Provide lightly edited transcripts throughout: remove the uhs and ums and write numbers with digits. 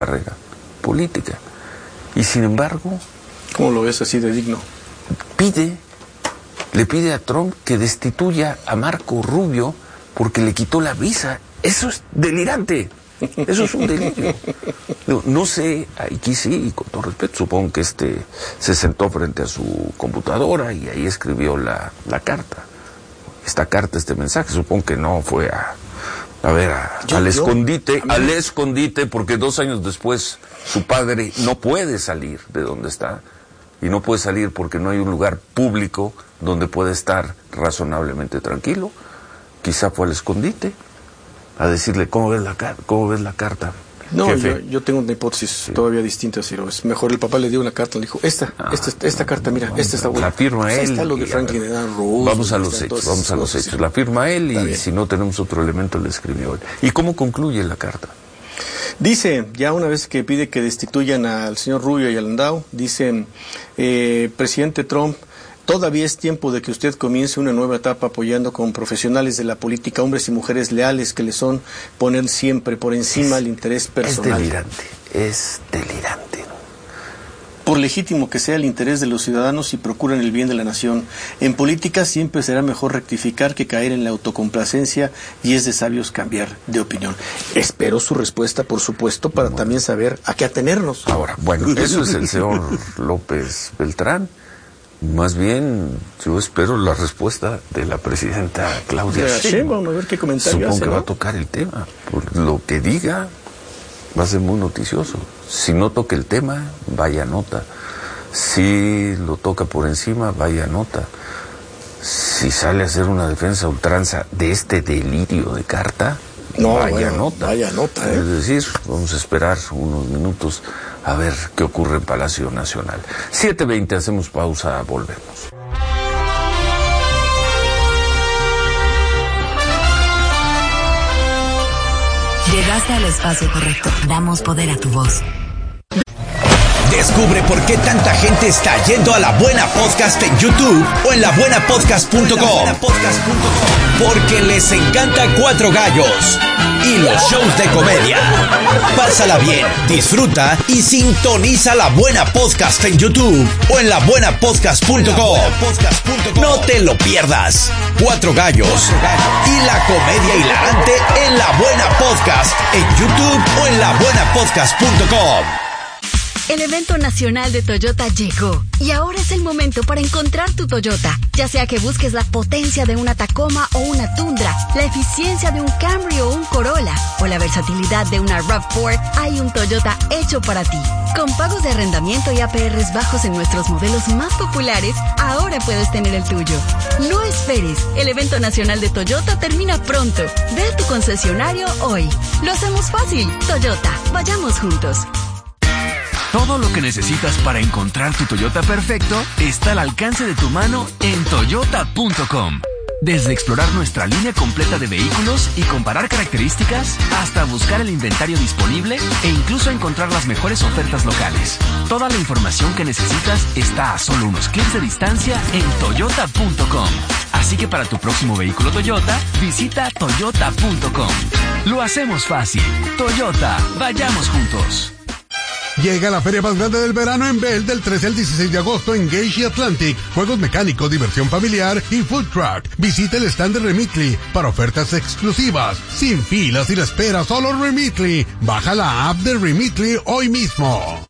carrera política. Y sin embargo, ¿cómo lo ves así de digno? Le pide a Trump que destituya a Marco Rubio porque le quitó la visa. Eso es delirante. Eso es un delirio. No sé, aquí sí, con todo respeto, supongo que se sentó frente a su computadora y ahí escribió la carta. Esta carta, este mensaje, supongo que no fue al escondite, porque 2 años después su padre no puede salir de donde está, y no puede salir porque no hay un lugar público donde puede estar razonablemente tranquilo. Quizá fue al escondite a decirle, ¿cómo ves la carta? No, yo tengo una hipótesis todavía distinta, Ciro. Es mejor, el papá le dio una carta, le dijo, esta carta, mira, esta está buena. La firma él. Está lo de Franklin Delano Roosevelt. Vamos a los hechos. La firma él y si no tenemos otro elemento, le escribió él. ¿Y cómo concluye la carta? Dice, ya una vez que pide que destituyan al señor Rubio y a Landau, dice, presidente Trump, todavía es tiempo de que usted comience una nueva etapa apoyando con profesionales de la política, hombres y mujeres leales que le son poner siempre por encima el interés personal. Es delirante. ¿No? Por legítimo que sea el interés de los ciudadanos y procuran el bien de la nación, en política siempre será mejor rectificar que caer en la autocomplacencia y es de sabios cambiar de opinión. Espero su respuesta, por supuesto, para también saber a qué atenernos. Ahora, eso es el señor López Beltrán. Más bien, yo espero la respuesta de la presidenta Claudia Sheinbaum. Vamos a ver qué comentario Supongo hace, que ¿no? va a tocar el tema. Por lo que diga, va a ser muy noticioso. Si no toca el tema, vaya nota. Si lo toca por encima, vaya nota. Si sale a hacer una defensa a ultranza de este delirio de carta, vaya nota. Es decir, vamos a esperar unos minutos a ver qué ocurre en Palacio Nacional. 7:20, hacemos pausa, volvemos. Llegaste al espacio correcto. Damos poder a tu voz. Descubre por qué tanta gente está yendo a La Buena Podcast en YouTube o en labuenapodcast.com. Porque les encanta Cuatro Gallos y los shows de comedia. Pásala bien, disfruta y sintoniza La Buena Podcast en YouTube o en labuenapodcast.com. No te lo pierdas. Cuatro Gallos y la comedia hilarante en La Buena Podcast en YouTube o en labuenapodcast.com. El evento nacional de Toyota llegó y ahora es el momento para encontrar tu Toyota. Ya sea que busques la potencia de una Tacoma o una Tundra, la eficiencia de un Camry o un Corolla o la versatilidad de una RAV4, hay un Toyota hecho para ti. Con pagos de arrendamiento y APRs bajos en nuestros modelos más populares, ahora puedes tener el tuyo. No esperes, el evento nacional de Toyota termina pronto. Ve a tu concesionario hoy. Lo hacemos fácil. Toyota, vayamos juntos. Todo lo que necesitas para encontrar tu Toyota perfecto está al alcance de tu mano en toyota.com. Desde explorar nuestra línea completa de vehículos y comparar características, hasta buscar el inventario disponible e incluso encontrar las mejores ofertas locales. Toda la información que necesitas está a solo unos clics de distancia en toyota.com. Así que para tu próximo vehículo Toyota, visita toyota.com. Lo hacemos fácil. Toyota, vayamos juntos. Llega la feria más grande del verano en Bell del 13 al 16 de agosto en Gage y Atlantic. Juegos mecánicos, diversión familiar y food truck. Visita el stand de Remitly para ofertas exclusivas. Sin filas y la espera, solo Remitly. Baja la app de Remitly hoy mismo.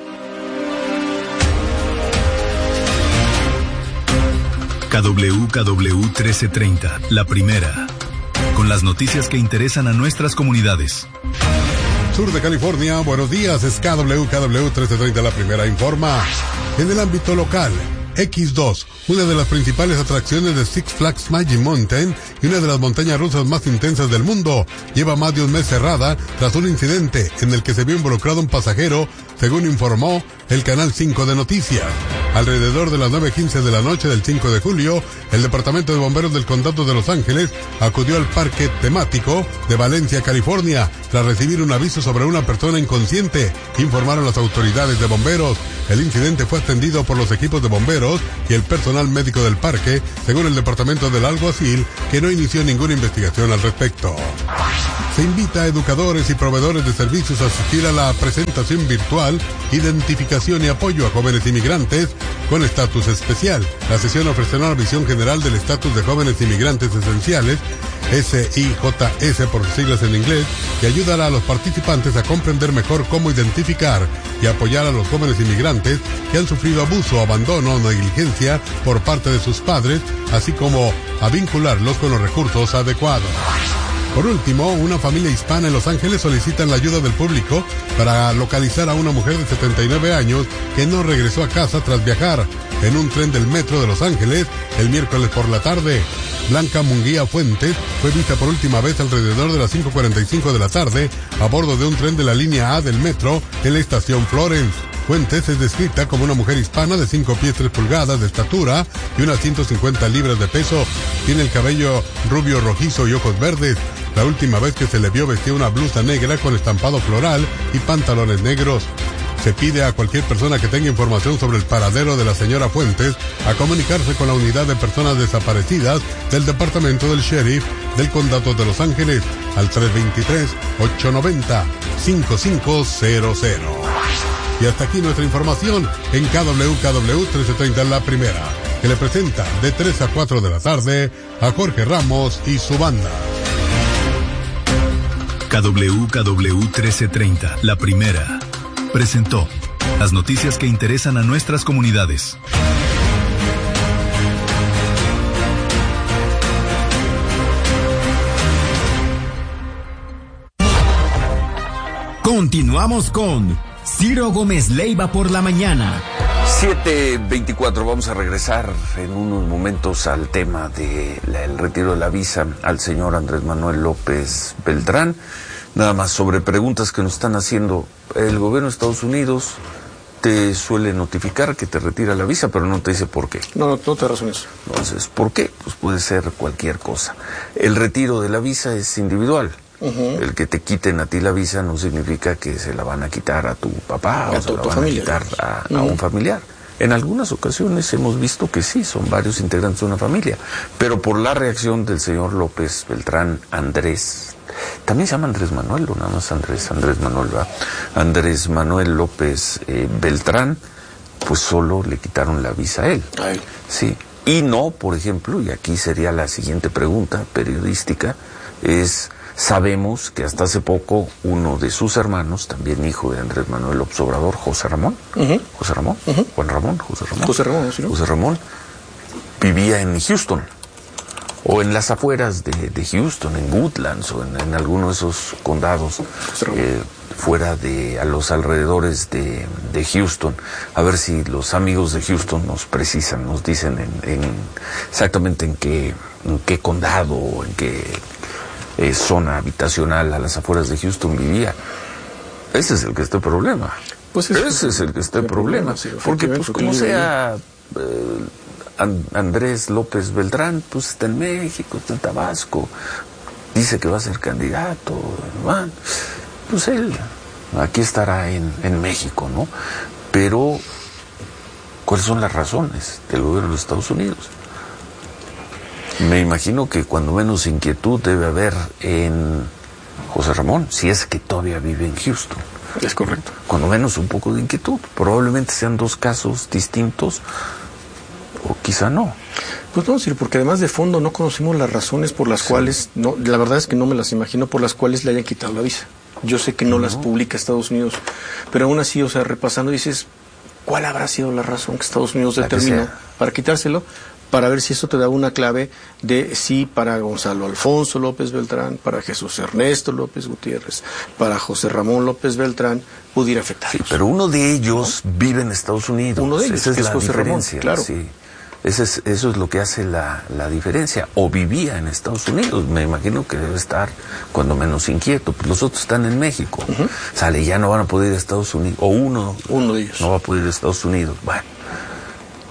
KWKW 1330, la primera. Con las noticias que interesan a nuestras comunidades. Sur de California, buenos días, es KWKW 1330, la primera informa. En el ámbito local, X2, una de las principales atracciones de Six Flags Magic Mountain y una de las montañas rusas más intensas del mundo, lleva más de un mes cerrada tras un incidente en el que se vio involucrado un pasajero, según informó el Canal 5 de Noticias. Alrededor de las 9:15 de la noche del 5 de julio, el Departamento de Bomberos del Condado de Los Ángeles acudió al parque temático de Valencia, California, tras recibir un aviso sobre una persona inconsciente, informaron las autoridades de bomberos. El incidente fue atendido por los equipos de bomberos y el personal médico del parque, según el Departamento del Alguacil, que no inició ninguna investigación al respecto. Se invita a educadores y proveedores de servicios a asistir a la presentación virtual Identificación y Apoyo a Jóvenes Inmigrantes con Estatus Especial. La sesión ofrecerá una visión general del estatus de jóvenes inmigrantes esenciales, SIJS por siglas en inglés, y ayudará a los participantes a comprender mejor cómo identificar y apoyar a los jóvenes inmigrantes que han sufrido abuso, abandono o negligencia por parte de sus padres, así como a vincularlos con los recursos adecuados. Por último, una familia hispana en Los Ángeles solicita la ayuda del público para localizar a una mujer de 79 años que no regresó a casa tras viajar en un tren del metro de Los Ángeles el miércoles por la tarde. Blanca Munguía Fuentes fue vista por última vez alrededor de las 5:45 de la tarde a bordo de un tren de la línea A del metro en la estación Florence. Fuentes es descrita como una mujer hispana de 5 pies 3 pulgadas de estatura y unas 150 libras de peso. Tiene el cabello rubio rojizo y ojos verdes. La última vez que se le vio vestía una blusa negra con estampado floral y pantalones negros. Se pide a cualquier persona que tenga información sobre el paradero de la señora Fuentes a comunicarse con la unidad de personas desaparecidas del Departamento del Sheriff del Condado de Los Ángeles al 323-890-5500. Y hasta aquí nuestra información en KWKW 1330 La Primera, que le presenta de 3 a 4 de la tarde a Jorge Ramos y su banda. KWKW 1330 La Primera presentó las noticias que interesan a nuestras comunidades. Continuamos con Ciro Gómez Leiva por la mañana. 7:24, vamos a regresar en unos momentos al tema del retiro de la visa al señor Andrés Manuel López Beltrán. Nada más sobre preguntas que nos están haciendo. El gobierno de Estados Unidos te suele notificar que te retira la visa, pero no te dice por qué. No te razones. Entonces, ¿por qué? Pues puede ser cualquier cosa. El retiro de la visa es individual. Uh-huh. El que te quiten a ti la visa no significa que se la van a quitar a tu papá o se la van a quitar a un familiar. En algunas ocasiones hemos visto que sí, son varios integrantes de una familia, pero por la reacción del señor López Beltrán Andrés, también se llama Andrés Manuel, o nada más Andrés Manuel, ¿verdad? Andrés Manuel López Beltrán, pues solo le quitaron la visa a él. Ay. Sí, y no, por ejemplo, y aquí sería la siguiente pregunta periodística, es... Sabemos que hasta hace poco uno de sus hermanos, también hijo de Andrés Manuel López Obrador, José Ramón, ¿sí, ¿no? José Ramón, vivía en Houston, o en las afueras de Houston, en Woodlands, o en alguno de esos condados, fuera a los alrededores de Houston. A ver si los amigos de Houston nos precisan, nos dicen exactamente en qué condado, o en qué... zona habitacional a las afueras de Houston vivía. Ese es el que está el problema. Pues ese es el que está el problema. Sí, porque pues como sea Andrés López Beltrán, pues está en México, está en Tabasco, dice que va a ser candidato, pues él aquí estará en México, ¿no? Pero ¿cuáles son las razones del gobierno de Estados Unidos? Me imagino que cuando menos inquietud debe haber en José Ramón, si es que todavía vive en Houston. Es correcto. Cuando menos un poco de inquietud. Probablemente sean dos casos distintos, o quizá no. Pues no, porque además de fondo no conocemos las razones por las cuales, no, la verdad es que no me las imagino por las cuales le hayan quitado la visa. Yo sé que no las publica Estados Unidos, pero aún así, o sea, repasando dices, ¿cuál habrá sido la razón que Estados Unidos determinó para quitárselo? Para ver si eso te da una clave de si para Gonzalo Alfonso López Beltrán, para Jesús Ernesto López Gutiérrez, para José Ramón López Beltrán, pudiera afectarlos. Sí, pero uno de ellos vive en Estados Unidos. Uno de ellos, esa es la José diferencia, Ramón, claro. Sí. Eso es lo que hace la diferencia. O vivía en Estados Unidos, me imagino que debe estar cuando menos inquieto. Pues los otros están en México. Uh-huh. Sale, ya no van a poder ir a Estados Unidos. O uno de ellos no va a poder ir a Estados Unidos. Bueno,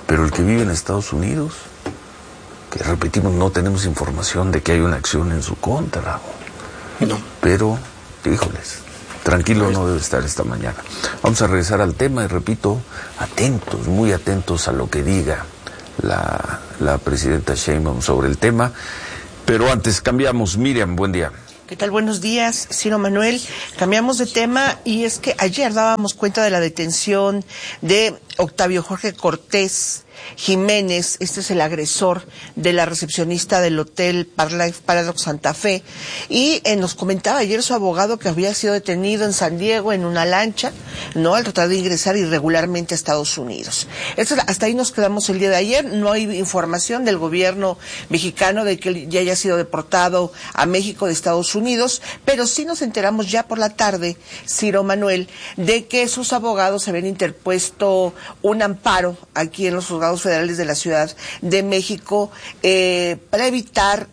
Pero el que vive en Estados Unidos, que repetimos, no tenemos información de que hay una acción en su contra. No. Pero, híjoles, tranquilo no debe estar esta mañana. Vamos a regresar al tema y repito, atentos, muy atentos a lo que diga la presidenta Sheinbaum sobre el tema. Pero antes cambiamos. Miriam, buen día. ¿Qué tal? Buenos días, Ciro Manuel. Cambiamos de tema y es que ayer dábamos cuenta de la detención de Octavio Jorge Cortés Jiménez. Este es el agresor de la recepcionista del hotel Paradox Santa Fe, y nos comentaba ayer su abogado que había sido detenido en San Diego en una lancha, ¿no?, al tratar de ingresar irregularmente a Estados Unidos. Hasta ahí nos quedamos el día de ayer. No hay información del gobierno mexicano de que él ya haya sido deportado a México de Estados Unidos, pero sí nos enteramos ya por la tarde, Ciro Manuel, de que sus abogados habían interpuesto un amparo aquí en los juzgados federales de la Ciudad de México para evitar,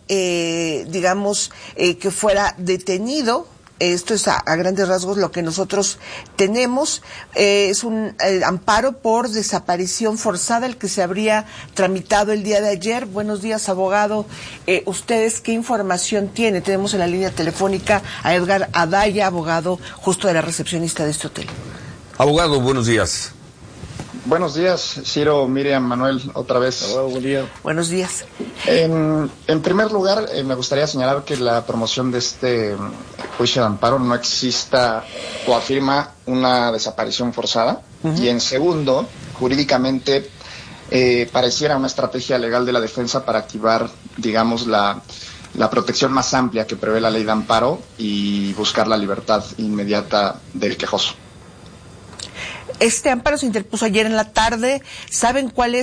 que fuera detenido. Esto es a grandes rasgos lo que nosotros tenemos. Es un amparo por desaparición forzada el que se habría tramitado el día de ayer. Buenos días, abogado. ¿Ustedes qué información tienen? Tenemos en la línea telefónica a Edgar Adaya, abogado justo de la recepcionista de este hotel. Abogado, buenos días. Buenos días, Ciro, Miriam, Manuel, otra vez. Hola, buen día. Buenos días. En primer lugar, me gustaría señalar que la promoción de este juicio de amparo no exista o afirma una desaparición forzada. Uh-huh. Y en segundo, jurídicamente, pareciera una estrategia legal de la defensa para activar, digamos, la protección más amplia que prevé la ley de amparo y buscar la libertad inmediata del quejoso. Este amparo se interpuso ayer en la tarde. ¿Saben cuál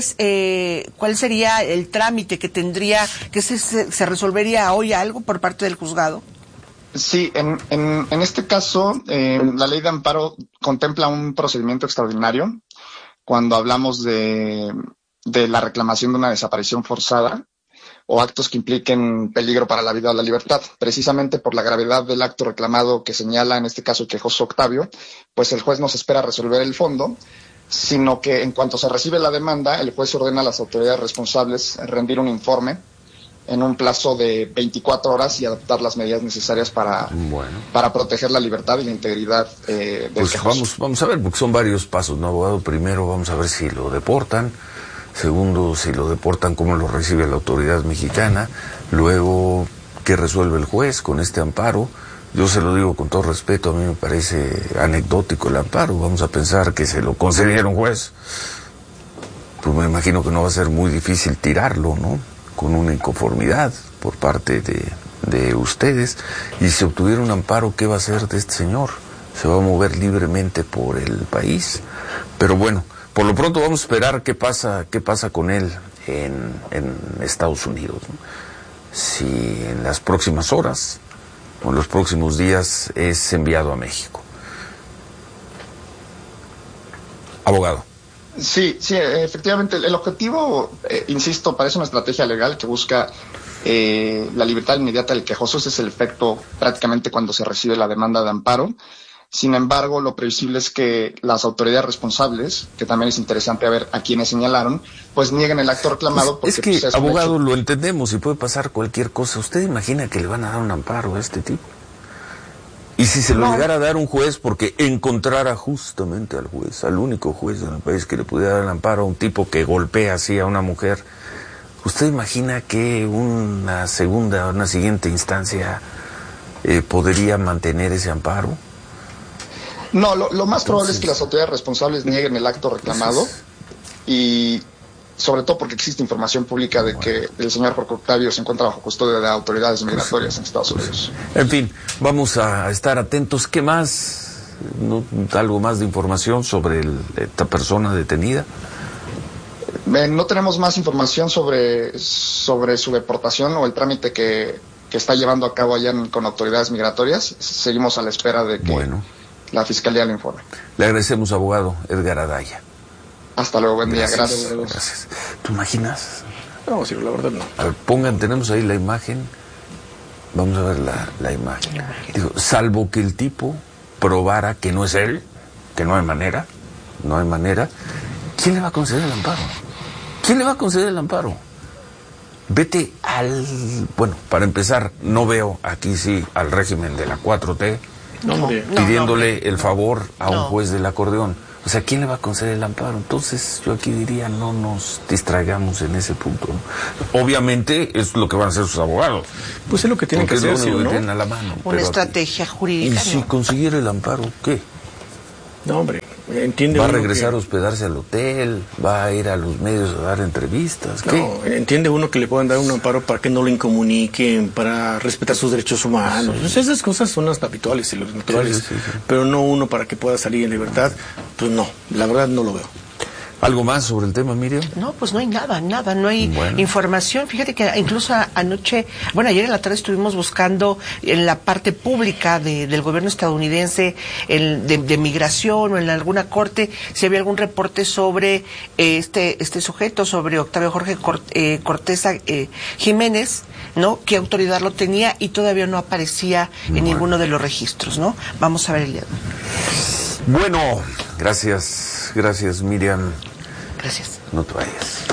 sería el trámite que tendría, que se resolvería hoy algo por parte del juzgado? Sí, en este caso, la ley de amparo contempla un procedimiento extraordinario cuando hablamos de la reclamación de una desaparición forzada o actos que impliquen peligro para la vida o la libertad. Precisamente por la gravedad del acto reclamado que señala en este caso el quejoso Octavio, pues el juez no se espera resolver el fondo, sino que en cuanto se recibe la demanda, el juez ordena a las autoridades responsables rendir un informe en un plazo de 24 horas y adoptar las medidas necesarias para proteger la libertad y la integridad del quejoso. Vamos a ver, porque son varios pasos, ¿no, abogado? Primero vamos a ver si lo deportan. Segundo, si lo deportan, cómo lo recibe la autoridad mexicana. Luego, qué resuelve el juez con este amparo. Yo se lo digo con todo respeto, a mí me parece anecdótico el amparo. Vamos a pensar que se lo concediera un juez. Pues me imagino que no va a ser muy difícil tirarlo, ¿no? Con una inconformidad por parte de ustedes. Y si obtuviera un amparo, ¿qué va a hacer de este señor? Se va a mover libremente por el país. Pero bueno, por lo pronto vamos a esperar qué pasa con él en Estados Unidos, ¿no? Si en las próximas horas o en los próximos días es enviado a México. Abogado. Sí, efectivamente. El objetivo, insisto, parece una estrategia legal que busca la libertad inmediata del quejoso. Ese es el efecto prácticamente cuando se recibe la demanda de amparo. Sin embargo, lo previsible es que las autoridades responsables, que también es interesante ver a quienes señalaron, pues nieguen el acto reclamado. Porque, es que, abogado, lo entendemos y puede pasar cualquier cosa. ¿Usted imagina que le van a dar un amparo a este tipo? Y si se lo llegara a dar un juez porque encontrara justamente al juez, al único juez en el país que le pudiera dar el amparo a un tipo que golpea así a una mujer, ¿usted imagina que una siguiente instancia podría mantener ese amparo? No, lo más probable es que las autoridades responsables nieguen el acto reclamado y sobre todo porque existe información pública de que el señor Jorge Octavio se encuentra bajo custodia de autoridades migratorias en Estados Unidos. En fin, vamos a estar atentos. ¿Qué más? ¿Algo más de información sobre esta persona detenida? No tenemos más información sobre su deportación o el trámite que está llevando a cabo allá con autoridades migratorias. Seguimos a la espera de que la Fiscalía lo informe. Le agradecemos, abogado Edgar Adaya. Hasta luego, buen día. Gracias. ¿Tú imaginas? No, sí, la verdad no. A ver, tenemos ahí la imagen. Vamos a ver la imagen. Digo, salvo que el tipo probara que no es él, que no hay manera, ¿quién le va a conceder el amparo? ¿Quién le va a conceder el amparo? Vete bueno, para empezar, no veo aquí sí al régimen de la 4T pidiéndole el favor a un juez del acordeón. O sea, ¿quién le va a conceder el amparo? Entonces, yo aquí diría, no nos distraigamos en ese punto, ¿no? Obviamente, es lo que van a hacer sus abogados. Pues es lo que tienen que hacer, ¿no? Tienen a la mano. Una estrategia jurídica. Y si consiguiera el amparo, ¿qué? No, hombre, entiende. ¿Va a regresar a hospedarse al hotel? ¿Va a ir a los medios a dar entrevistas? ¿Qué? No, entiende uno que le puedan dar un amparo para que no lo incomuniquen, para respetar sus derechos humanos. Sí. Esas cosas son las habituales y las naturales, sí. Pero no uno para que pueda salir en libertad. Pues no, la verdad no lo veo. ¿Algo más sobre el tema, Miriam? No, pues no hay nada, no hay información. Fíjate que incluso ayer en la tarde estuvimos buscando en la parte pública del gobierno estadounidense, de migración o en alguna corte, si había algún reporte sobre este sujeto, sobre Octavio Jorge Cortés Jiménez, ¿no? ¿Qué autoridad lo tenía? Y todavía no aparecía en ninguno de los registros, ¿no? Vamos a ver el día de hoy. Bueno, gracias, Miriam. Gracias. No te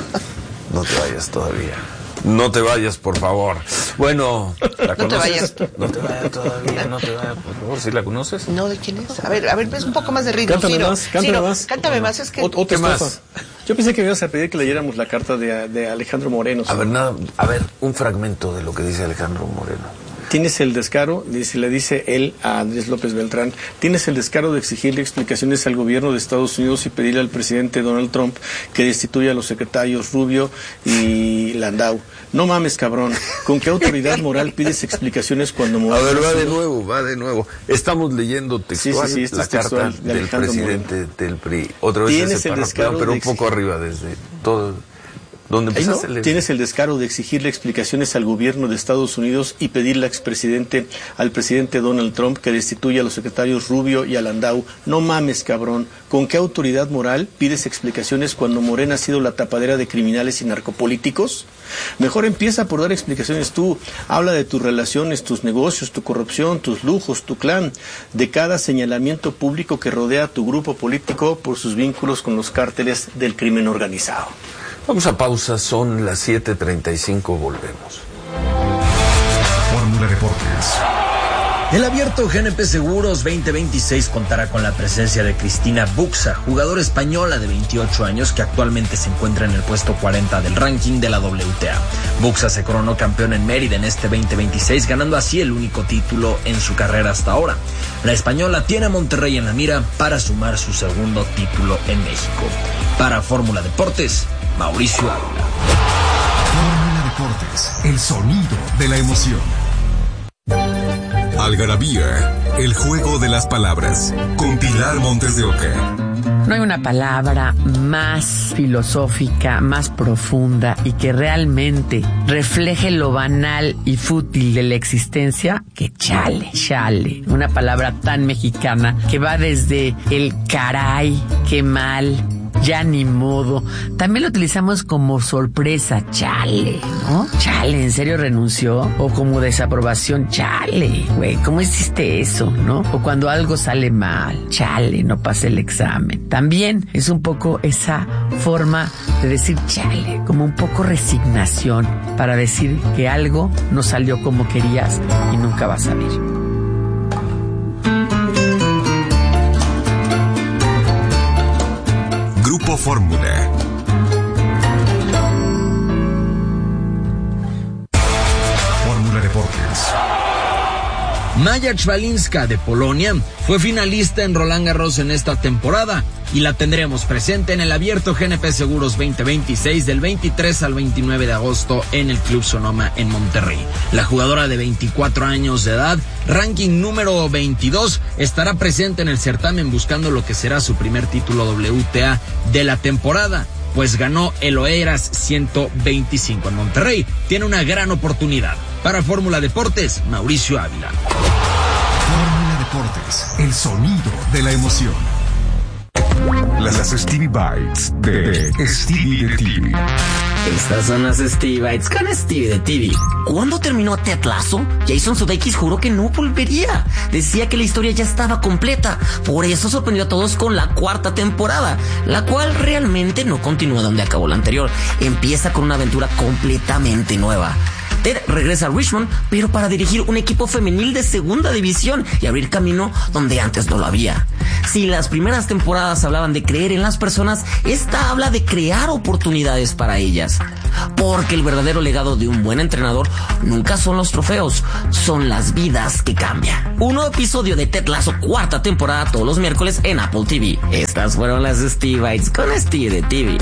vayas todavía. No te vayas, por favor. Bueno, ¿la conoces? No te vayas. No te vayas todavía, por favor. ¿Sí la conoces? No, ¿de quién es? A ver, es un poco más de ritmo. Cántame más. Es que... ¿Qué más? Yo pensé que me ibas a pedir que leyéramos la carta de Alejandro Moreno. A ver, un fragmento de lo que dice Alejandro Moreno. Tienes el descaro, le dice él a Andrés López Beltrán, tienes el descaro de exigirle explicaciones al gobierno de Estados Unidos y pedirle al presidente Donald Trump que destituya a los secretarios Rubio y Landau. No mames, cabrón. ¿Con qué autoridad moral pides explicaciones cuando A ver, va de nuevo. Estamos leyendo textual la carta del presidente del PRI. Otra vez ese párrafo, pero un poco arriba desde todo... ¿Dónde empezaste a leer? Tienes el descaro de exigirle explicaciones al gobierno de Estados Unidos y pedirle al presidente Donald Trump que destituya a los secretarios Rubio y a Landau. No mames, cabrón. ¿Con qué autoridad moral pides explicaciones cuando Morena ha sido la tapadera de criminales y narcopolíticos? Mejor empieza por dar explicaciones tú. Habla de tus relaciones, tus negocios, tu corrupción, tus lujos, tu clan, de cada señalamiento público que rodea a tu grupo político por sus vínculos con los cárteles del crimen organizado. Vamos a pausa, son las 7:35, volvemos. Fórmula Deportes. El Abierto GNP Seguros 2026 contará con la presencia de Cristina Buxa, jugadora española de 28 años que actualmente se encuentra en el puesto 40 del ranking de la WTA. Buxa se coronó campeona en Mérida en este 2026, ganando así el único título en su carrera hasta ahora. La española tiene a Monterrey en la mira para sumar su segundo título en México. Para Fórmula Deportes, Mauricio Ávila. Fórmula Deportes, el sonido de la emoción. Algarabía, el juego de las palabras, con Pilar Montes de Oca. No hay una palabra más filosófica, más profunda y que realmente refleje lo banal y fútil de la existencia que chale. Una palabra tan mexicana que va desde el caray, qué mal, ya ni modo. También lo utilizamos como sorpresa, chale, ¿no? Chale, ¿en serio renunció? O como desaprobación, chale, güey, ¿cómo hiciste eso, no? O cuando algo sale mal, chale, no pasé el examen. También es un poco esa forma de decir chale, como un poco resignación para decir que algo no salió como querías y nunca va a salir. Grupo Fórmula. Fórmula Deportes. Maja Czwalinska de Polonia fue finalista en Roland Garros en esta temporada y la tendremos presente en el Abierto GNP Seguros 2026 del 23 al 29 de agosto en el Club Sonoma en Monterrey. La jugadora de 24 años de edad, ranking número 22, estará presente en el certamen buscando lo que será su primer título WTA de la temporada, pues ganó el Oeiras 125 en Monterrey. Tiene una gran oportunidad. Para Fórmula Deportes, Mauricio Ávila. Fórmula Deportes, el sonido de la emoción. Las Stevie Bites de Stevie de TV. Estas son las Steve-Bites con Steve de TV. ¿Cuándo terminó Ted Lasso? Jason Sudeikis juró que no volvería. Decía que la historia ya estaba completa. Por eso sorprendió a todos con la 4ª temporada, la cual realmente no continúa donde acabó la anterior. Empieza con una aventura completamente nueva. Ted regresa a Richmond, pero para dirigir un equipo femenil de 2ª división y abrir camino donde antes no lo había. Si las primeras temporadas hablaban de creer en las personas, esta habla de crear oportunidades para ellas. Porque el verdadero legado de un buen entrenador nunca son los trofeos, son las vidas que cambian. Un nuevo episodio de Ted Lasso 4ª temporada todos los miércoles en Apple TV. Estas fueron las Steve-Bites con Steve de TV.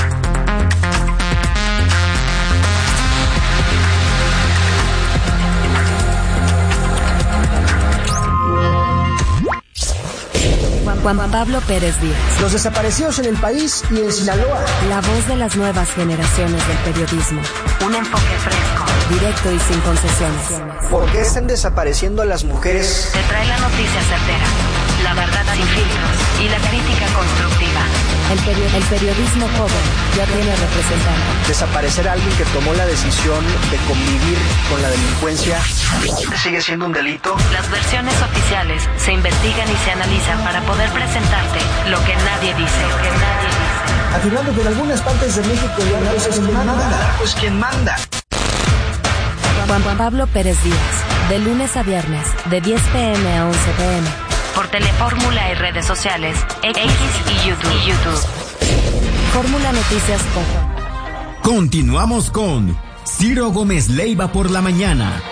Juan Pablo Pérez Díaz. Los desaparecidos en el país y en Sinaloa. La voz de las nuevas generaciones del periodismo. Un enfoque fresco, directo y sin concesiones. ¿Por qué están desapareciendo a las mujeres? Te trae la noticia certera, la verdad sin filtros y la crítica constructiva. El periodismo joven ya tiene representante. Desaparecer a alguien que tomó la decisión de convivir con la delincuencia sigue siendo un delito. Las versiones oficiales se investigan y se analizan para poder presentarte lo que nadie dice. Afirmando que en algunas partes de México ya no es quien manda. Pues quien manda. Juan Pablo Pérez Díaz, de lunes a viernes, de 10 p.m. a 11 p.m. Por Telefórmula y redes sociales, X y YouTube. Fórmula Noticias con. Continuamos con Ciro Gómez Leiva por la mañana.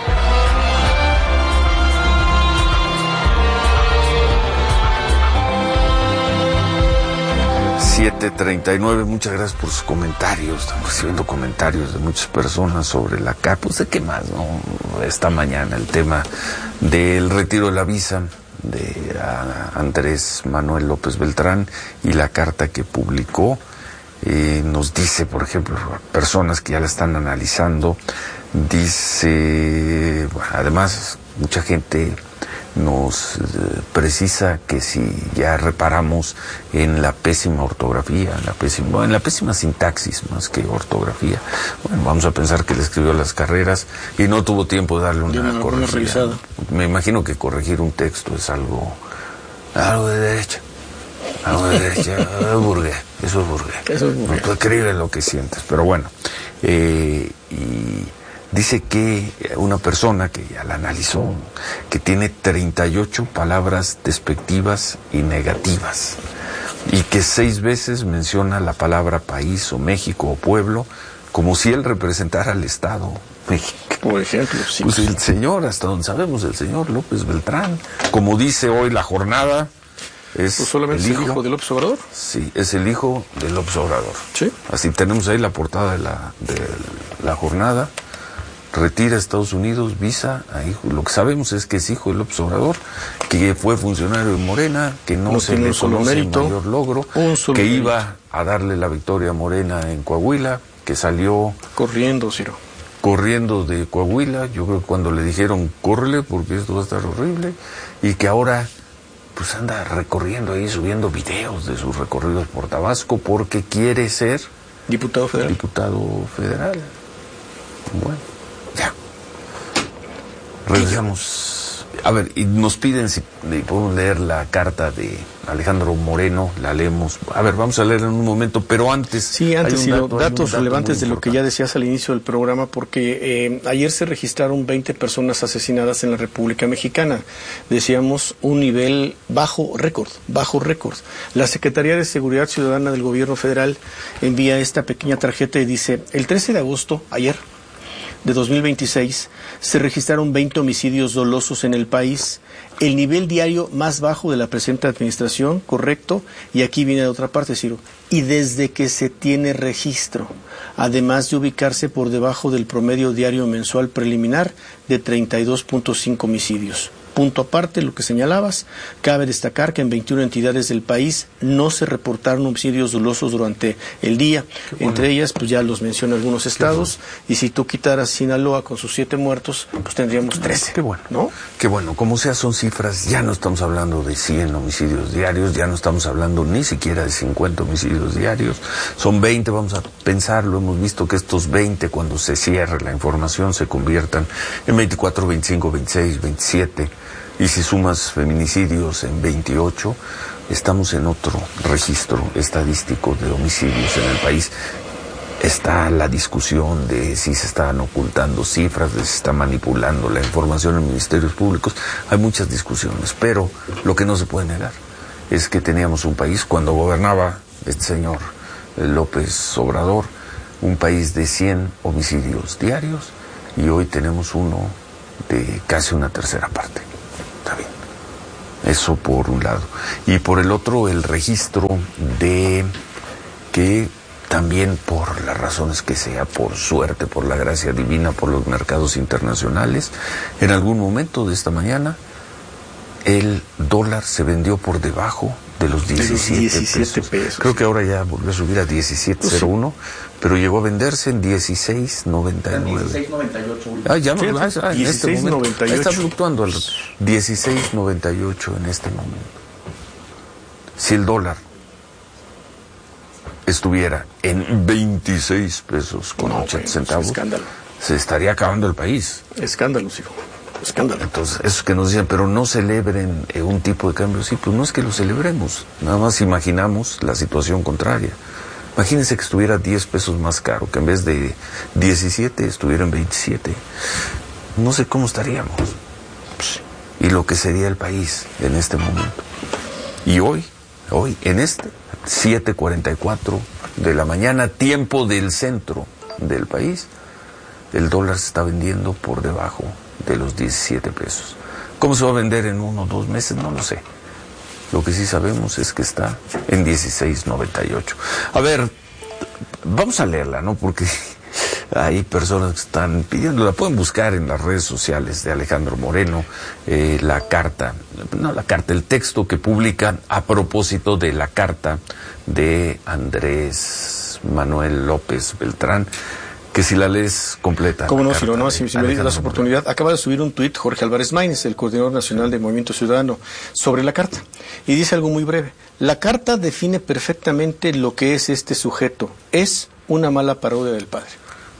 $7.39, muchas gracias por sus comentarios. Estamos recibiendo comentarios de muchas personas sobre la carta. Pues de qué más, ¿no? Esta mañana el tema del retiro de la visa de Andrés Manuel López Beltrán y la carta que publicó. Nos dice, por ejemplo, personas que ya la están analizando, dice, bueno, además mucha gente nos precisa que si ya reparamos en la pésima ortografía, en la pésima sintaxis más que ortografía, bueno, vamos a pensar que le escribió las carreras y no tuvo tiempo de darle una corrección. Me imagino que corregir un texto es algo de derecha. Eso es burgués. No, tú escribes lo que sientes, pero bueno. Y dice que una persona que ya la analizó, que tiene 38 palabras despectivas y negativas, y que 6 veces menciona la palabra país o México o pueblo, como si él representara al Estado México. Por ejemplo, sí. Pues el señor, hasta donde sabemos, el señor López Beltrán, como dice hoy La Jornada, es pues solamente el hijo de López Obrador. Sí, es el hijo de López Obrador. Sí. Así tenemos ahí la portada de la Jornada. Retira a Estados Unidos visa a hijo. Lo que sabemos es que es hijo de López Obrador, que fue funcionario de Morena, que no se le conoce el mayor logro, que iba a darle la victoria a Morena en Coahuila, que salió corriendo, Ciro. Corriendo de Coahuila, yo creo que cuando le dijeron córrele porque esto va a estar horrible, y que ahora pues anda recorriendo ahí, subiendo videos de sus recorridos por Tabasco porque quiere ser diputado federal. Bueno, ya. Regresamos. A ver, y nos piden si podemos leer la carta de Alejandro Moreno, la leemos. A ver, vamos a leer en un momento, pero antes... Sí, antes, datos relevantes de lo que ya decías al inicio del programa, porque ayer se registraron 20 personas asesinadas en la República Mexicana. Decíamos un nivel bajo récord. La Secretaría de Seguridad Ciudadana del Gobierno Federal envía esta pequeña tarjeta y dice, el 13 de agosto, ayer, de 2026, se registraron 20 homicidios dolosos en el país, el nivel diario más bajo de la presente administración, correcto, y aquí viene de otra parte, Ciro, y desde que se tiene registro, además de ubicarse por debajo del promedio diario mensual preliminar de 32.5 homicidios. Punto aparte, lo que señalabas, cabe destacar que en 21 entidades del país no se reportaron homicidios dolosos durante el día. Bueno. Entre ellas, pues ya los menciono algunos estados, y si tú quitaras Sinaloa con sus 7 muertos, pues tendríamos 13. Qué bueno, ¿no? Qué bueno, como sea, son cifras, ya no estamos hablando de 100 homicidios diarios, ya no estamos hablando ni siquiera de 50 homicidios diarios, son 20, vamos a pensarlo, hemos visto que estos 20, cuando se cierre la información, se conviertan en 24, 25, 26, 27, y si sumas feminicidios en 28, estamos en otro registro estadístico de homicidios en el país. Está la discusión de si se están ocultando cifras, de si se está manipulando la información en ministerios públicos. Hay muchas discusiones, pero lo que no se puede negar es que teníamos un país, cuando gobernaba este señor López Obrador, un país de 100 homicidios diarios, y hoy tenemos uno de casi una tercera parte. Está bien. Eso por un lado. Y por el otro, el registro de que también, por las razones que sea, por suerte, por la gracia divina, por los mercados internacionales, en algún momento de esta mañana el dólar se vendió por debajo de los 17 pesos. Creo que ahora ya volvió a subir a 17.01, pero llegó a venderse en 16.99. 16.98. Ya no, en este momento está 16.98. fluctuando al 16.98 en este momento. Si el dólar estuviera en 26 pesos con 80 centavos, escándalo. Se estaría acabando el país. Escándalo, hijo. Escándalo. Entonces, eso que nos dicen, pero no celebren un tipo de cambio, sí, pues no es que lo celebremos, nada más imaginamos la situación contraria. Imagínense que estuviera 10 pesos más caro, que en vez de 17 estuviera en 27. No sé cómo estaríamos. Y lo que sería el país en este momento. Y hoy, en este 7:44 de la mañana, tiempo del centro del país, el dólar se está vendiendo por debajo de los 17 pesos. ¿Cómo se va a vender en 1 o 2 meses? No lo sé. Lo que sí sabemos es que está en 16.98. A ver, vamos a leerla, ¿no? Porque hay personas que están pidiendo, la pueden buscar en las redes sociales de Alejandro Moreno, el texto que publican a propósito de la carta de Andrés Manuel López Beltrán, que si la lees completa. ¿Cómo no, Ciro? No, si me das la oportunidad. Acaba de subir un tuit Jorge Álvarez Maínez, el coordinador nacional de Movimiento Ciudadano, sobre la carta. Y dice algo muy breve. La carta define perfectamente lo que es este sujeto. Es una mala parodia del padre.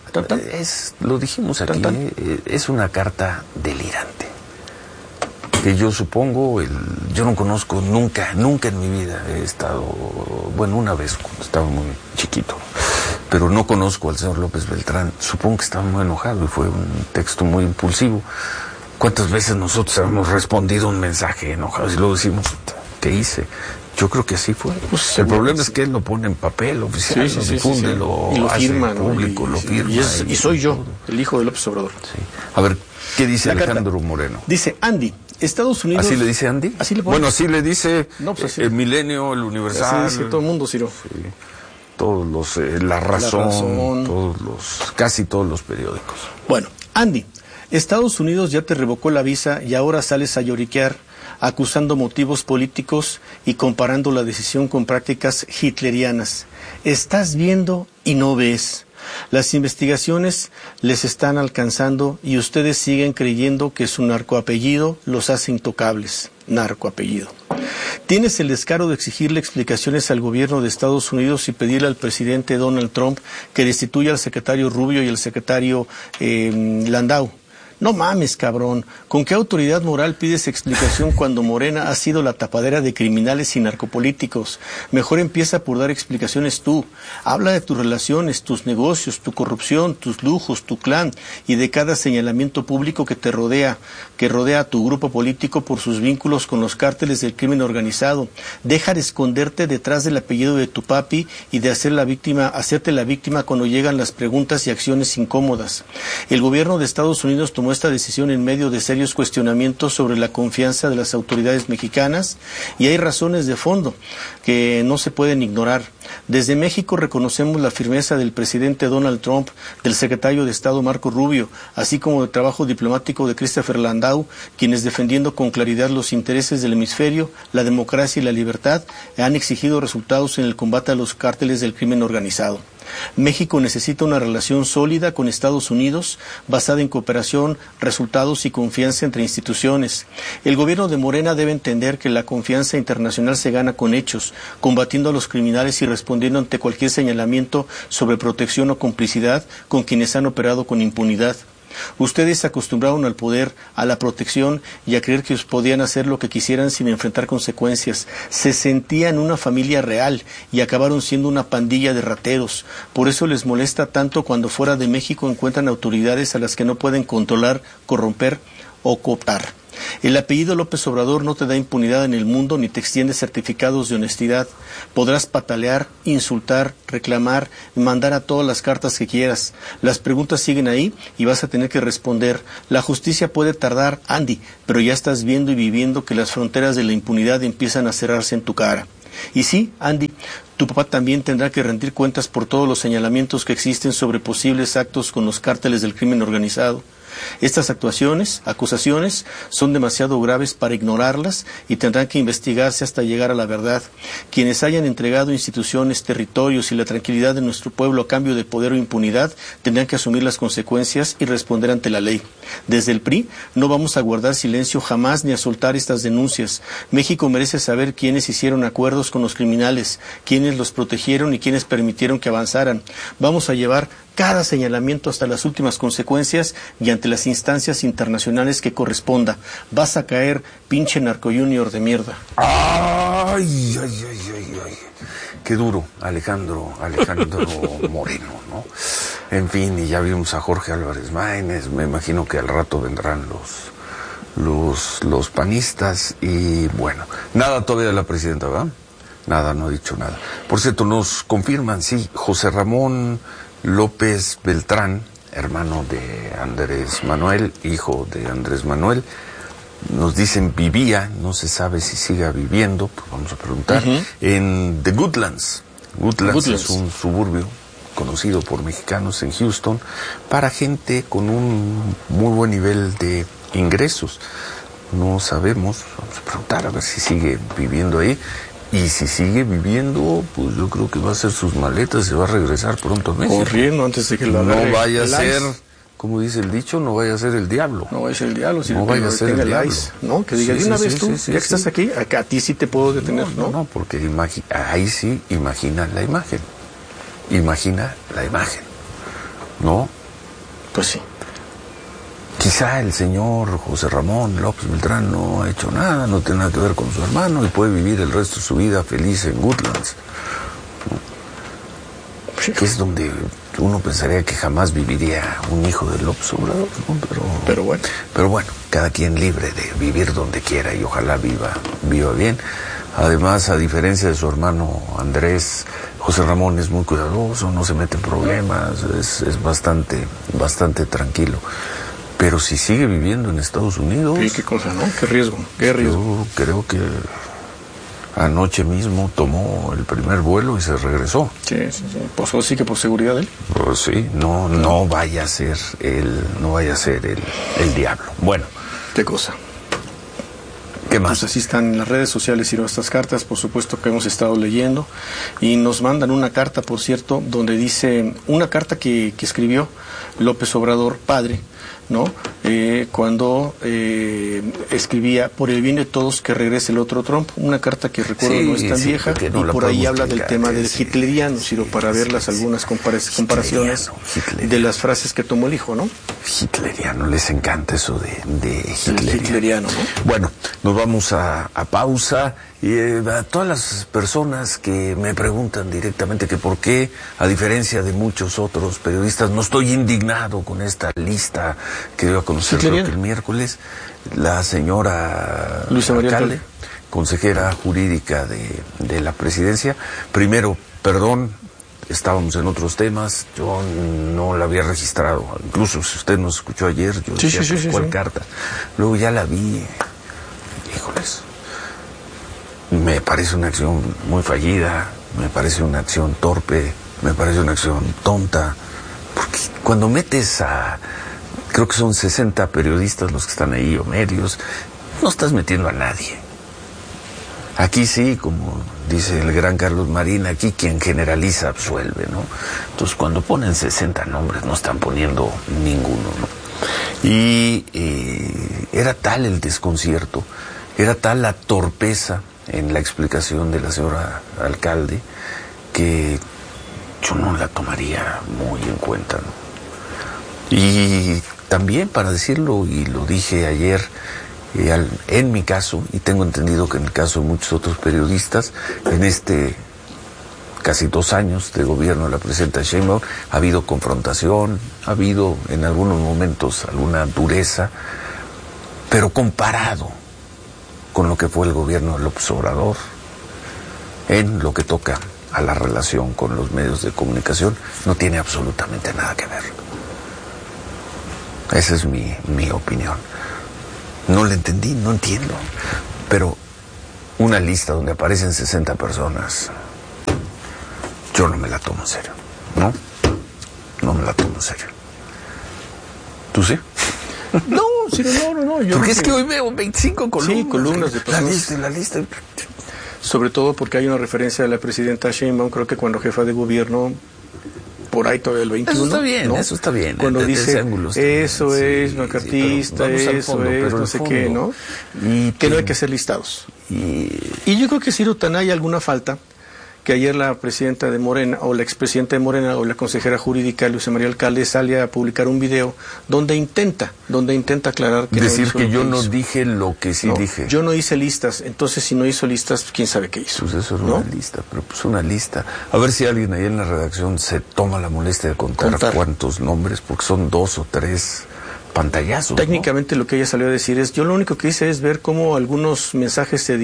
Lo dijimos aquí, es una carta delirante. Que yo supongo, yo no conozco nunca en mi vida he estado, bueno, una vez cuando estaba muy chiquito, pero no conozco al señor López Beltrán. Supongo que estaba muy enojado y fue un texto muy impulsivo. ¿Cuántas veces nosotros hemos respondido un mensaje enojado y luego decimos, ¿qué hice? Yo creo que así fue. Pues, el problema es que él lo pone en papel oficial, lo difunde, lo firma, público, lo firma. Y soy yo, el hijo de López Obrador. Sí. A ver, ¿qué dice Alejandro Moreno? Dice, Andy, Estados Unidos... ¿Así le dice Andy? Así le pone. Bueno, así le dice pues el Milenio, el Universal. Así dice todo el mundo, Ciro. Sí. Todos los... La Razón. Casi todos los periódicos. Bueno, Andy, Estados Unidos ya te revocó la visa y ahora sales a lloriquear, acusando motivos políticos y comparando la decisión con prácticas hitlerianas. Estás viendo y no ves. Las investigaciones les están alcanzando y ustedes siguen creyendo que su narcoapellido los hace intocables. Narcoapellido. Tienes el descaro de exigirle explicaciones al gobierno de Estados Unidos y pedirle al presidente Donald Trump que destituya al secretario Rubio y al secretario Landau. No mames, cabrón. ¿Con qué autoridad moral pides explicación cuando Morena ha sido la tapadera de criminales y narcopolíticos? Mejor empieza por dar explicaciones tú. Habla de tus relaciones, tus negocios, tu corrupción, tus lujos, tu clan y de cada señalamiento público que te rodea, que rodea a tu grupo político por sus vínculos con los cárteles del crimen organizado. Deja de esconderte detrás del apellido de tu papi y de hacerte la víctima cuando llegan las preguntas y acciones incómodas. El gobierno de Estados Unidos tomó esta decisión en medio de serios cuestionamientos sobre la confianza de las autoridades mexicanas y hay razones de fondo que no se pueden ignorar. Desde México reconocemos la firmeza del presidente Donald Trump, del secretario de Estado Marco Rubio, así como del trabajo diplomático de Christopher Landau, quienes defendiendo con claridad los intereses del hemisferio, la democracia y la libertad, han exigido resultados en el combate a los cárteles del crimen organizado. México necesita una relación sólida con Estados Unidos, basada en cooperación, resultados y confianza entre instituciones. El gobierno de Morena debe entender que la confianza internacional se gana con hechos, combatiendo a los criminales y respondiendo ante cualquier señalamiento sobre protección o complicidad con quienes han operado con impunidad. Ustedes se acostumbraron al poder, a la protección y a creer que podían hacer lo que quisieran sin enfrentar consecuencias. Se sentían una familia real y acabaron siendo una pandilla de rateros. Por eso les molesta tanto cuando fuera de México encuentran autoridades a las que no pueden controlar, corromper o cooptar. El apellido López Obrador no te da impunidad en el mundo ni te extiende certificados de honestidad. Podrás patalear, insultar, reclamar, mandar a todas las cartas que quieras. Las preguntas siguen ahí y vas a tener que responder. La justicia puede tardar, Andy, pero ya estás viendo y viviendo que las fronteras de la impunidad empiezan a cerrarse en tu cara. Y sí, Andy, tu papá también tendrá que rendir cuentas por todos los señalamientos que existen sobre posibles actos con los cárteles del crimen organizado. Estas acusaciones, son demasiado graves para ignorarlas y tendrán que investigarse hasta llegar a la verdad. Quienes hayan entregado instituciones, territorios y la tranquilidad de nuestro pueblo a cambio de poder o impunidad tendrán que asumir las consecuencias y responder ante la ley. Desde el PRI no vamos a guardar silencio jamás ni a soltar estas denuncias. México merece saber quiénes hicieron acuerdos con los criminales, quiénes los protegieron y quiénes permitieron que avanzaran. Vamos a llevar cada señalamiento hasta las últimas consecuencias y ante las instancias internacionales que corresponda. Vas a caer, pinche narco junior de mierda. Ay. Qué duro, Alejandro Moreno, ¿no? En fin, y ya vimos a Jorge Álvarez Maínez, me imagino que al rato vendrán los panistas y bueno, nada todavía de la presidenta, ¿verdad? Nada, no ha dicho nada. Por cierto, nos confirman, sí, José Ramón López Beltrán, hermano de Andrés Manuel, hijo de Andrés Manuel, nos dicen vivía, no se sabe si siga viviendo, pues vamos a preguntar, en The Woodlands. Woodlands es un suburbio conocido por mexicanos en Houston, para gente con un muy buen nivel de ingresos. No sabemos, vamos a preguntar a ver si sigue viviendo ahí. Y si sigue viviendo, pues yo creo que va a hacer sus maletas y se va a regresar pronto a México. Corriendo antes de que lo agarre. No vaya a ser, como dice el dicho, no vaya a ser el diablo. No vaya a ser el diablo, no vaya a ser el diablo. ¿No? Que diga, una vez tú, ya que estás aquí, a ti sí te puedo detener, ¿no? No, porque ahí sí imagina la imagen. Imagina la imagen, ¿no? Pues sí. Quizá el señor José Ramón López Beltrán no ha hecho nada, no tiene nada que ver con su hermano y puede vivir el resto de su vida feliz en Woodlands, ¿no? Que es donde uno pensaría que jamás viviría un hijo de López Obrador, ¿no? Pero bueno, cada quien libre de vivir donde quiera y ojalá viva bien. Además, a diferencia de su hermano Andrés, José Ramón es muy cuidadoso, no se mete en problemas, es bastante tranquilo. Pero si sigue viviendo en Estados Unidos... Sí, qué cosa, ¿no? Qué riesgo. Yo creo que anoche mismo tomó el primer vuelo y se regresó. Sí. Pues sí que por seguridad de él. Pues sí, no vaya a ser el diablo. Bueno. Qué cosa. ¿Qué más? Pues así están en las redes sociales y nuestras cartas, por supuesto que hemos estado leyendo. Y nos mandan una carta, por cierto, donde dice... Una carta que escribió López Obrador, padre, ¿no? Cuando escribía por el bien de todos que regrese el otro Trump, una carta que recuerdo no es tan vieja, y por ahí habla del tema del hitleriano, sino para ver algunas comparaciones de las frases que tomó el hijo, ¿no? Hitleriano, les encanta eso de hitleriano, ¿no? Bueno, nos vamos a pausa. Y a todas las personas que me preguntan directamente que por qué, a diferencia de muchos otros periodistas, no estoy indignado con esta lista que dio a conocer creo que el miércoles, la señora Luisa María alcalde, consejera jurídica de la presidencia, primero, perdón, estábamos en otros temas, yo no la había registrado, incluso si usted nos escuchó ayer, yo decía, ¿cuál carta? Luego ya la vi, híjoles. Me parece una acción muy fallida, me parece una acción torpe, me parece una acción tonta, porque cuando metes a, creo que son 60 periodistas los que están ahí, o medios, no estás metiendo a nadie. Aquí sí, como dice el gran Carlos Marín, aquí quien generaliza absuelve, ¿no? Entonces cuando ponen 60 nombres no están poniendo ninguno, ¿no? Y era tal el desconcierto, era tal la torpeza en la explicación de la señora alcalde, que yo no la tomaría muy en cuenta, ¿no? Y también, para decirlo, y lo dije ayer, en mi caso, y tengo entendido que en el caso de muchos otros periodistas, en este casi 2 años de gobierno de la presidenta Sheinbaum, ha habido confrontación, ha habido en algunos momentos alguna dureza, pero comparado con lo que fue el gobierno de López Obrador, en lo que toca a la relación con los medios de comunicación, no tiene absolutamente nada que ver. Esa es mi opinión. No le entendí, no entiendo. Pero una lista donde aparecen 60 personas, yo no me la tomo en serio, ¿no? No me la tomo en serio. ¿Tú sí? No. Porque es que hoy veo 25 columnas. Sí, columnas de personas. La lista. Sobre todo porque hay una referencia a la presidenta Sheinbaum, creo que cuando jefa de gobierno, por ahí todavía el 21. Eso está bien, ¿no? Eso está bien. Cuando dice, eso es, una cartista, eso es, no sé qué, ¿no? Y que no hay que hacer listados. Y yo creo que Ciro Tanay hay alguna falta, que ayer la presidenta de Morena, o la expresidenta de Morena, o la consejera jurídica, Luisa María Alcalde, sale a publicar un video donde intenta aclarar que decir no que yo no no dije lo que sí dije. Yo no hice listas, entonces si no hizo listas, quién sabe qué hizo. Pues eso es, ¿no? Una lista, pero pues una lista. A ver si alguien ahí en la redacción se toma la molestia de contar cuántos nombres, porque son 2 o 3 pantallazos. Técnicamente, ¿no? Lo que ella salió a decir es, yo lo único que hice es ver cómo algunos mensajes se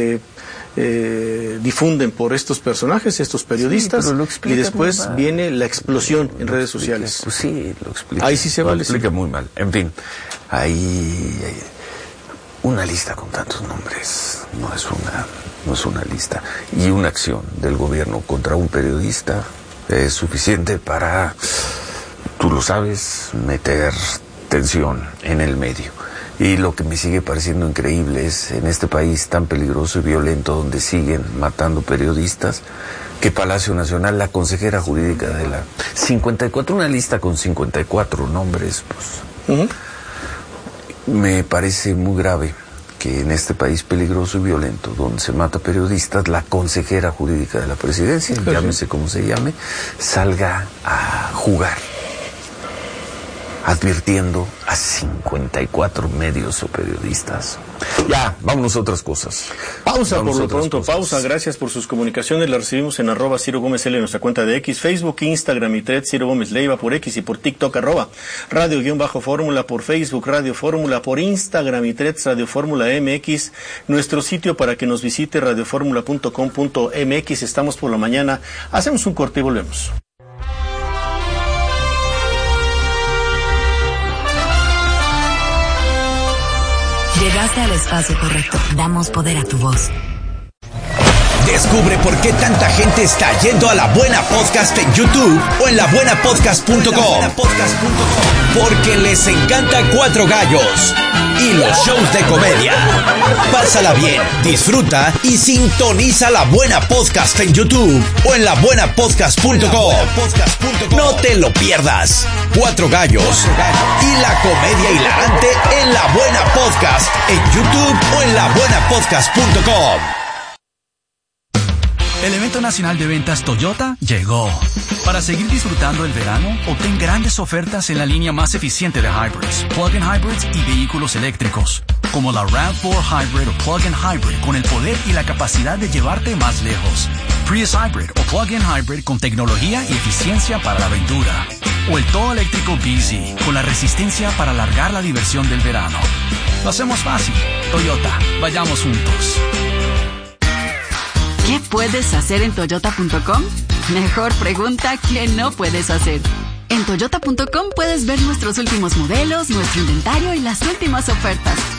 difunden por estos personajes, estos periodistas, sí, y después viene la explosión en redes sociales. Pues sí, lo explica. Ahí sí se vale. Lo explica muy mal. En fin, ahí una lista con tantos nombres no es una lista. Y una acción del gobierno contra un periodista es suficiente para, tú lo sabes, meter tensión en el medio. Y lo que me sigue pareciendo increíble es, en este país tan peligroso y violento, donde siguen matando periodistas, que Palacio Nacional, la consejera jurídica de la 54, una lista con 54 nombres, pues, me parece muy grave que en este país peligroso y violento, donde se mata periodistas, la consejera jurídica de la presidencia, llámese como se llame, salga a jugar, advirtiendo a 54 medios o periodistas. Ya, vámonos a otras cosas. Pausa por lo pronto, pausa. Gracias por sus comunicaciones. Las recibimos en @Ciro Gómez L en nuestra cuenta de X, Facebook, Instagram y Threads, Ciro Gómez Leiva por X, y por TikTok @Radio_Fórmula, por Facebook Radio Fórmula, por Instagram y Threads Radio Fórmula MX, nuestro sitio para que nos visite radioformula.com.mx. Estamos por la mañana. Hacemos un corte y volvemos. Llegaste al espacio correcto. Damos poder a tu voz. Descubre por qué tanta gente está yendo a La Buena Podcast en YouTube o en labuenapodcast.com. Porque les encanta Cuatro Gallos y los shows de comedia. Pásala bien, disfruta y sintoniza La Buena Podcast en YouTube o en labuenapodcast.com. No te lo pierdas. Cuatro Gallos y la comedia hilarante en La Buena Podcast en YouTube o en labuenapodcast.com. El evento nacional de ventas Toyota llegó. Para seguir disfrutando el verano, obtén grandes ofertas en la línea más eficiente de hybrids, plug-in hybrids y vehículos eléctricos, como la RAV4 Hybrid o plug-in hybrid, con el poder y la capacidad de llevarte más lejos. Prius Hybrid o plug-in hybrid con tecnología y eficiencia para la aventura. O el todo eléctrico BZ, con la resistencia para alargar la diversión del verano. Lo hacemos fácil. Toyota, vayamos juntos. ¿Qué puedes hacer en Toyota.com? Mejor pregunta ¿qué no puedes hacer? En Toyota.com puedes ver nuestros últimos modelos, nuestro inventario y las últimas ofertas.